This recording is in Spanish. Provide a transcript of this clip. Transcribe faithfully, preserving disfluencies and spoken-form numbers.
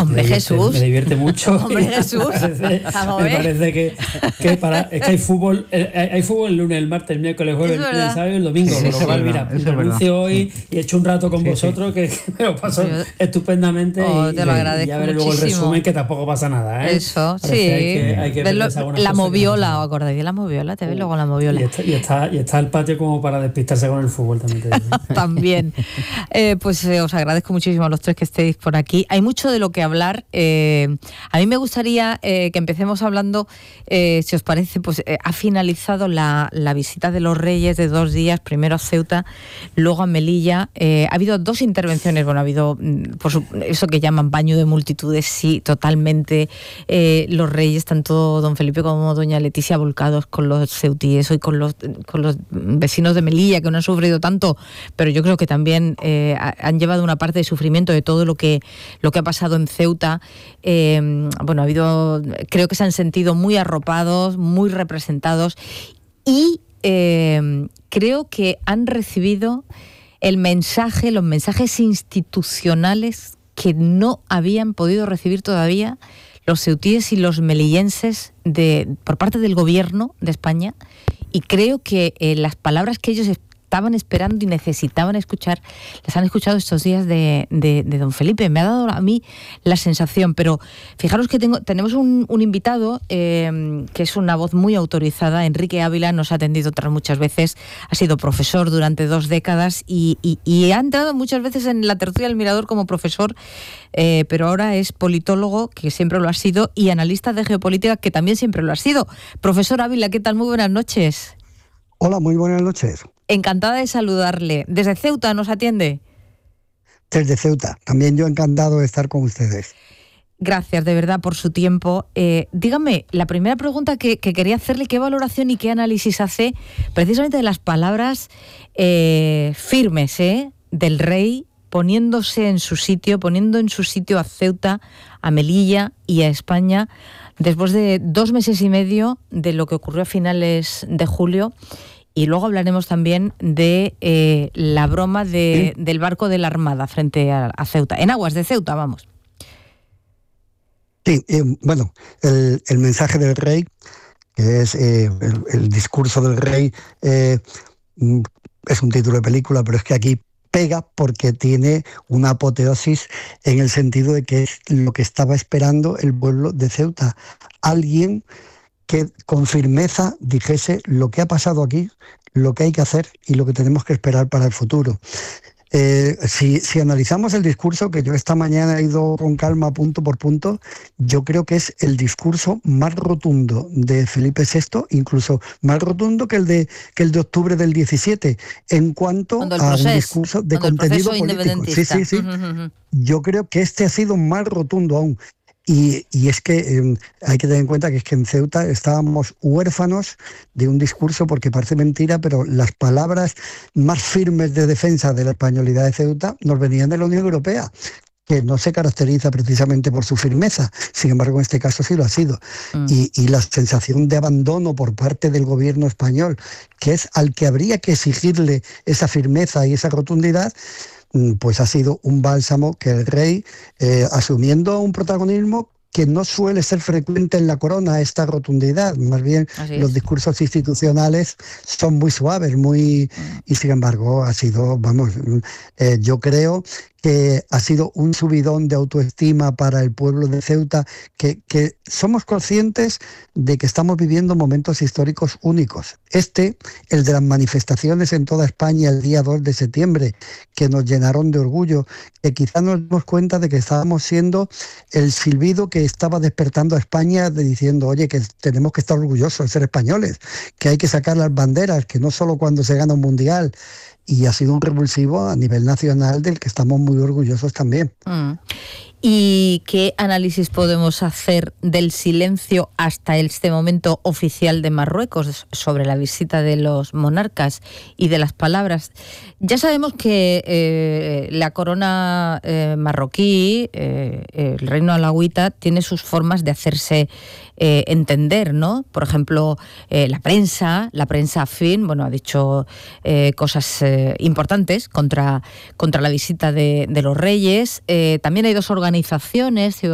Hombre, me Jesús. Divierte, me divierte mucho. Hombre, Jesús. Me parece, me parece que, que, para, es que hay fútbol, hay, hay fútbol el lunes, el martes, el miércoles, el jueves, el sábado y el domingo. Sí, Con lo cual, mira, renuncio hoy y he hecho un rato con sí, vosotros sí. que, que me lo paso sí. estupendamente. Oh, y, te lo agradezco y ya veré luego el resumen, que tampoco pasa nada. ¿eh? Eso, parece sí. Hay que, hay que lo, la moviola, ¿os acordáis de la moviola? Te ves luego la moviola. Y está, y, está, y está el patio como para despistarse con el fútbol también. Te digo. También. Eh, pues eh, os agradezco muchísimo a los tres que estéis por aquí. Hay mucho de lo que hablar. Eh, a mí me gustaría eh, que empecemos hablando, eh, si os parece, pues eh, ha finalizado la, la visita de los Reyes de dos días, primero a Ceuta, luego a Melilla. Eh, ha habido dos intervenciones, bueno, ha habido por su, eso que llaman baño de multitudes, sí, totalmente. Eh, los Reyes, tanto don Felipe como doña Leticia, volcados con los ceutíes y con los, con los vecinos de Melilla, que no han sufrido tanto, pero yo creo que también eh, han llevado una parte de sufrimiento de todo lo que, lo que ha pasado en Ceuta. Eh, bueno, ha habido, creo que se han sentido muy arropados, muy representados y eh, creo que han recibido el mensaje, los mensajes institucionales que no habían podido recibir todavía los ceutíes y los melillenses de, por parte del gobierno de España, y creo que eh, las palabras que ellos estaban esperando y necesitaban escuchar, las han escuchado estos días de, de, de don Felipe. Me ha dado a mí la sensación, pero fijaros que tengo, tenemos un, un invitado eh, que es una voz muy autorizada. Enrique Ávila nos ha atendido otras muchas veces, ha sido profesor durante dos décadas y, y, y ha entrado muchas veces en la tertulia del Mirador como profesor, eh, pero ahora es politólogo, que siempre lo ha sido, y analista de geopolítica, que también siempre lo ha sido. Profesor Ávila, ¿qué tal? Muy buenas noches. Hola, muy buenas noches. Encantada de saludarle. ¿Desde Ceuta nos atiende? Desde Ceuta. También yo encantado de estar con ustedes. Gracias, de verdad, por su tiempo. Eh, dígame, la primera pregunta que, que quería hacerle, ¿qué valoración y qué análisis hace precisamente de las palabras eh, firmes eh, del rey, poniéndose en su sitio, poniendo en su sitio a Ceuta, a Melilla y a España, después de dos meses y medio de lo que ocurrió a finales de julio? Y luego hablaremos también de eh, la broma de, ¿Sí? del barco de la Armada frente a, a Ceuta, en aguas de Ceuta, vamos. Sí, eh, bueno, el, el mensaje del rey, que es eh, el, el discurso del rey, eh, es un título de película, pero es que aquí pega porque tiene una apoteosis en el sentido de que es lo que estaba esperando el pueblo de Ceuta. Alguien que con firmeza dijese lo que ha pasado aquí, lo que hay que hacer y lo que tenemos que esperar para el futuro. Eh, si, si analizamos el discurso, que yo esta mañana he ido con calma punto por punto, yo creo que es el discurso más rotundo de Felipe sexto, incluso más rotundo que el de, que el de octubre del diecisiete, en cuanto a proceso, un discurso de contenido político. Sí, sí, sí. Uh-huh. Yo creo que este ha sido más rotundo aún. Y, y es que eh, hay que tener en cuenta que es que en Ceuta estábamos huérfanos de un discurso, porque parece mentira, pero las palabras más firmes de defensa de la españolidad de Ceuta nos venían de la Unión Europea, que no se caracteriza precisamente por su firmeza. Sin embargo, en este caso sí lo ha sido. Mm. Y, y la sensación de abandono por parte del gobierno español, que es al que habría que exigirle esa firmeza y esa rotundidad, pues ha sido un bálsamo que el rey, eh, asumiendo un protagonismo que no suele ser frecuente en la corona, esta rotundidad, más bien los discursos institucionales son muy suaves, muy mm. y sin embargo ha sido, vamos, eh, yo creo que ha sido un subidón de autoestima para el pueblo de Ceuta, que, que somos conscientes de que estamos viviendo momentos históricos únicos. Este, el de las manifestaciones en toda España el día dos de septiembre, que nos llenaron de orgullo, que quizás nos dimos cuenta de que estábamos siendo el silbido que estaba despertando a España, de diciendo, oye, que tenemos que estar orgullosos de ser españoles, que hay que sacar las banderas, que no solo cuando se gana un mundial. Y ha sido un revulsivo a nivel nacional del que estamos muy orgullosos también. Mm. ¿Y qué análisis podemos hacer del silencio hasta este momento oficial de Marruecos sobre la visita de los monarcas y de las palabras? Ya sabemos que eh, la corona eh, marroquí, eh, el reino alauita, tiene sus formas de hacerse eh, entender, ¿no? Por ejemplo, eh, la prensa, la prensa afín, bueno, ha dicho eh, cosas eh, importantes contra, contra la visita de, de los reyes. Eh, también hay dos organizaciones